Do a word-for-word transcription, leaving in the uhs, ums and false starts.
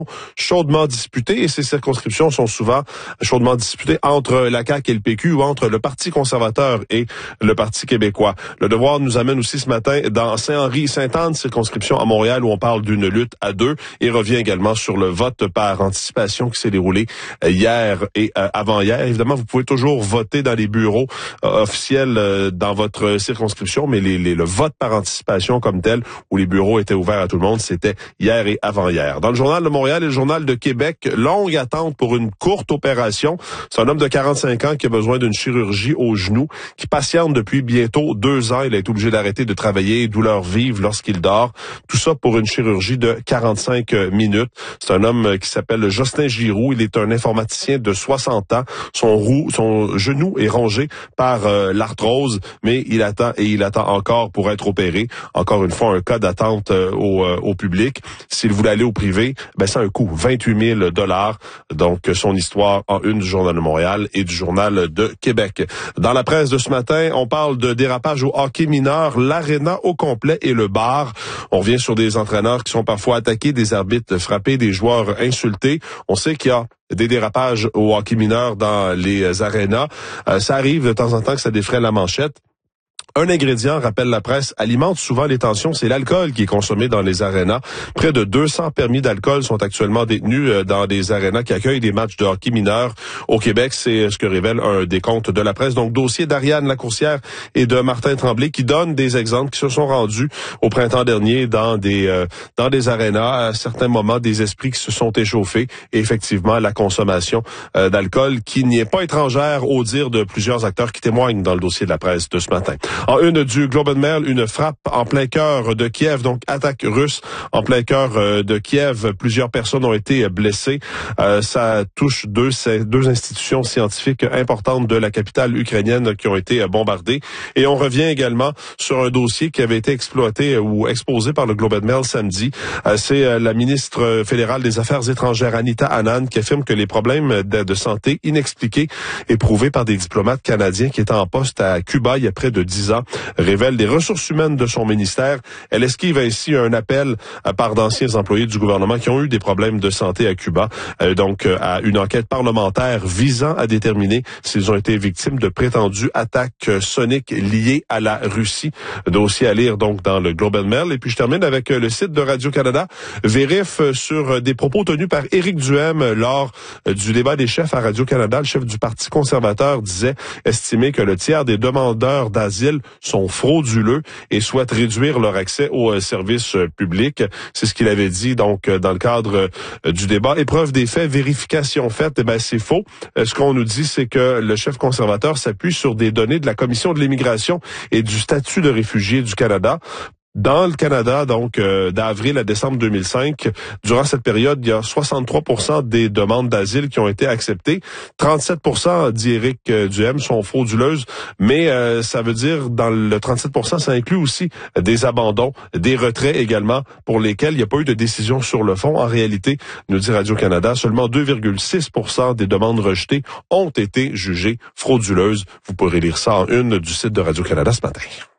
chaudement disputées et ces circonscriptions sont souvent chaudement disputées entre la C A Q et le P Q ou entre le Parti conservateur et le Parti québécois. Le Devoir nous amène aussi ce matin dans Saint-Henri-Sainte-Anne, circonscription à Montréal, où on parle d'une lutte à deux et revient également sur le vote par anticipation qui s'est déroulé hier et euh, avant-hier. Évidemment, vous pouvez toujours voter dans les bureaux euh, officiels euh, dans votre circonscription, mais les, les, le vote par anticipation comme tel, où les bureaux étaient ouverts à tout le monde, c'était hier et avant-hier. Dans le Journal de Montréal et le Journal de Québec, longue attente pour une courte opération. C'est un homme de quarante-cinq ans qui a besoin d'une chirurgie au genou, qui patiente depuis bientôt deux ans. Il a été obligé d'arrêter de travailler, douleur vive lorsqu'il dort. Tout ça pour une chirurgie de quarante-cinq minutes. C'est un homme qui s'appelle Justin Giroux. Il est un informaticien de soixante ans. Son, roux, son genou est rongé par euh, l'arthrose, mais il attend et il attend encore pour être opéré. Encore une fois, un cas d'attente euh, au, euh, au public. S'il voulait aller au privé, ben c'est un coût, vingt-huit mille dollars. Donc, son histoire en une du Journal de Montréal et du Journal de Québec. Dans la presse de ce matin, on parle de dérapage au hockey mineur, l'aréna au complet et le bar. On revient sur des entraîneurs qui sont parfois attaqués, des arbitres frappés, des joueurs insultés. On sait qu'il y a des dérapages au hockey mineur dans les arénas. Euh, ça arrive de temps en temps que ça défraie la manchette. Un ingrédient, rappelle la presse, alimente souvent les tensions, c'est l'alcool qui est consommé dans les arénas. Près de deux cents permis d'alcool sont actuellement détenus dans des arénas qui accueillent des matchs de hockey mineurs au Québec. C'est ce que révèle un décompte de la presse. Donc, dossier d'Ariane Lacourcière et de Martin Tremblay qui donnent des exemples qui se sont rendus au printemps dernier dans des euh, dans des arénas. À certains moments, des esprits qui se sont échauffés et effectivement, la consommation euh, d'alcool qui n'y est pas étrangère au dire de plusieurs acteurs qui témoignent dans le dossier de la presse de ce matin. En une du Globe and Mail, une frappe en plein cœur de Kiev, donc attaque russe en plein cœur de Kiev. Plusieurs personnes ont été blessées. Euh, ça touche deux, deux institutions scientifiques importantes de la capitale ukrainienne qui ont été bombardées. Et on revient également sur un dossier qui avait été exploité ou exposé par le Globe and Mail samedi. Euh, c'est la ministre fédérale des Affaires étrangères, Anita Anand, qui affirme que les problèmes de, de santé inexpliqués éprouvés par des diplomates canadiens qui étaient en poste à Cuba il y a près de dix ans révèle des ressources humaines de son ministère. Elle esquive ainsi un appel à part d'anciens employés du gouvernement qui ont eu des problèmes de santé à Cuba, euh, donc euh, à une enquête parlementaire visant à déterminer s'ils ont été victimes de prétendues attaques soniques liées à la Russie. Dossier à lire donc dans le Globe and Mail. Et puis je termine avec le site de Radio-Canada. Vérif sur des propos tenus par Éric Duhem lors du débat des chefs à Radio-Canada. Le chef du Parti conservateur disait estimer que le tiers des demandeurs d'asile sont frauduleux et souhaitent réduire leur accès aux services publics. C'est ce qu'il avait dit donc dans le cadre du débat. Épreuve des faits, vérification faite, eh ben c'est faux. Ce qu'on nous dit, c'est que le chef conservateur s'appuie sur des données de la Commission de l'immigration et du statut de réfugié du Canada. Dans le Canada, donc, euh, d'avril à décembre deux mille cinq, durant cette période, il y a soixante-trois pour cent des demandes d'asile qui ont été acceptées. trente-sept pour cent, dit Éric Duhem, sont frauduleuses, mais euh, ça veut dire, dans le trente-sept pour cent, ça inclut aussi des abandons, des retraits également, pour lesquels il n'y a pas eu de décision sur le fond. En réalité, nous dit Radio-Canada, seulement deux virgule six pour cent des demandes rejetées ont été jugées frauduleuses. Vous pourrez lire ça en une du site de Radio-Canada ce matin.